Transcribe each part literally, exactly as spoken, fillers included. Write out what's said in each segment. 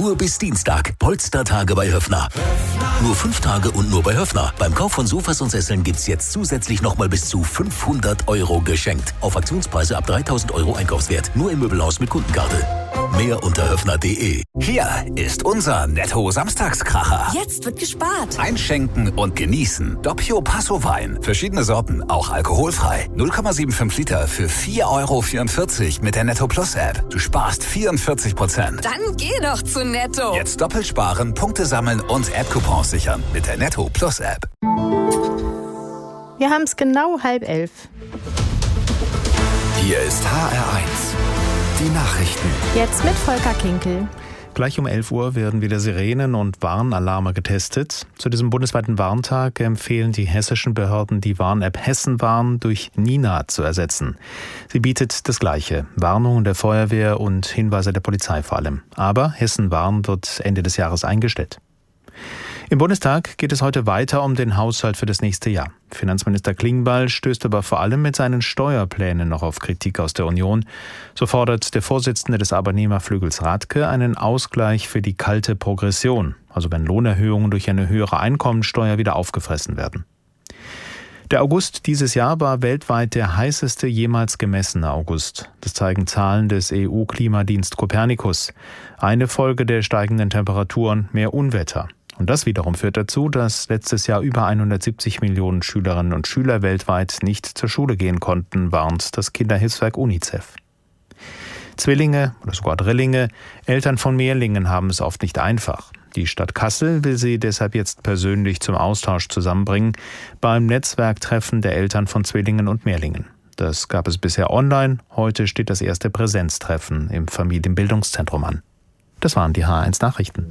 Nur bis Dienstag. Polstertage bei Höffner. Nur fünf Tage und nur bei Höffner. Beim Kauf von Sofas und Sesseln gibt's jetzt zusätzlich nochmal bis zu fünfhundert Euro geschenkt. Auf Aktionspreise ab dreitausend Euro Einkaufswert. Nur im Möbelhaus mit Kundenkarte. Mehr unter höffner punkt de. Hier ist unser Netto-Samstagskracher. Jetzt wird gespart. Einschenken und genießen. Doppio Passo Wein. Verschiedene Sorten, auch alkoholfrei. null Komma fünfundsiebzig Liter für vier Euro vierundvierzig mit der Netto Plus App. Du sparst vierundvierzig Prozent. Dann geh doch zu Netto. Jetzt doppelt sparen, Punkte sammeln und App-Coupons sichern mit der Netto Plus App. Wir haben es genau halb elf. Hier ist H R eins. Die Nachrichten. Jetzt mit Volker Kinkel. Gleich um elf Uhr werden wieder Sirenen und Warnalarme getestet. Zu diesem bundesweiten Warntag empfehlen die hessischen Behörden, die Warn-App Hessenwarn durch Nina zu ersetzen. Sie bietet das Gleiche: Warnungen der Feuerwehr und Hinweise der Polizei vor allem. Aber Hessenwarn wird Ende des Jahres eingestellt. Im Bundestag geht es heute weiter um den Haushalt für das nächste Jahr. Finanzminister Klingbeil stößt aber vor allem mit seinen Steuerplänen noch auf Kritik aus der Union. So fordert der Vorsitzende des Arbeitnehmerflügels Radke einen Ausgleich für die kalte Progression, also wenn Lohnerhöhungen durch eine höhere Einkommensteuer wieder aufgefressen werden. Der August dieses Jahr war weltweit der heißeste jemals gemessene August. Das zeigen Zahlen des E U-Klimadienst Copernicus. Eine Folge der steigenden Temperaturen: mehr Unwetter. Und das wiederum führt dazu, dass letztes Jahr über hundertsiebzig Millionen Schülerinnen und Schüler weltweit nicht zur Schule gehen konnten, warnt das Kinderhilfswerk UNICEF. Zwillinge oder sogar Drillinge, Eltern von Mehrlingen haben es oft nicht einfach. Die Stadt Kassel will sie deshalb jetzt persönlich zum Austausch zusammenbringen beim Netzwerktreffen der Eltern von Zwillingen und Mehrlingen. Das gab es bisher online, heute steht das erste Präsenztreffen im Familienbildungszentrum an. Das waren die H R eins Nachrichten.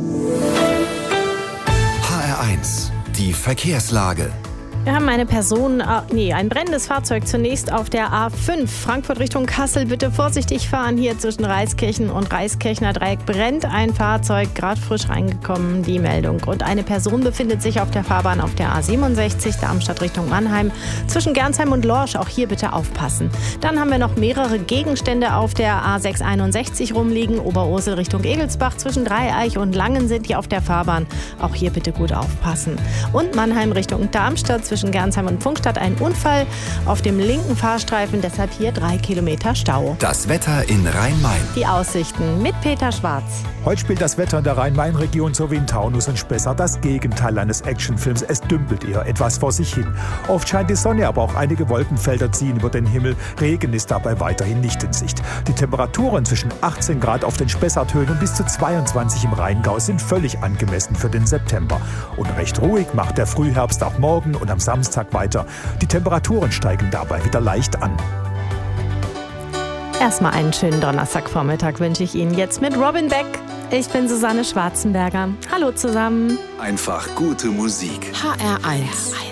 H R eins. Die Verkehrslage. Wir haben eine Person, nee, ein brennendes Fahrzeug zunächst auf der A fünf. Frankfurt Richtung Kassel, bitte vorsichtig fahren. Hier zwischen Reiskirchen und Reiskirchner Dreieck brennt ein Fahrzeug, gerade frisch reingekommen, die Meldung. Und eine Person befindet sich auf der Fahrbahn auf der A siebenundsechzig, Darmstadt Richtung Mannheim, zwischen Gernsheim und Lorsch. Auch hier bitte aufpassen. Dann haben wir noch mehrere Gegenstände auf der A sechshunderteinundsechzig rumliegen. Oberursel Richtung Egelsbach, zwischen Dreieich und Langen sind die auf der Fahrbahn. Auch hier bitte gut aufpassen. Und Mannheim Richtung Darmstadt, zwischen Gernsheim und Pfungstadt ein Unfall auf dem linken Fahrstreifen, deshalb hier drei Kilometer Stau. Das Wetter in Rhein-Main. Die Aussichten mit Peter Schwarz. Heute spielt das Wetter in der Rhein-Main-Region sowie in Taunus und Spessart das Gegenteil eines Actionfilms. Es dümpelt eher etwas vor sich hin. Oft scheint die Sonne, aber auch einige Wolkenfelder ziehen über den Himmel. Regen ist dabei weiterhin nicht in Sicht. Die Temperaturen zwischen achtzehn Grad auf den Spessarthöhen und bis zu zweiundzwanzig im Rheingau sind völlig angemessen für den September. Und recht ruhig macht der Frühherbst auch morgen und am Samstag weiter. Die Temperaturen steigen dabei wieder leicht an. Erstmal einen schönen Donnerstagvormittag wünsche ich Ihnen jetzt mit Robin Beck. Ich bin Susanne Schwarzenberger. Hallo zusammen. Einfach gute Musik. H R eins.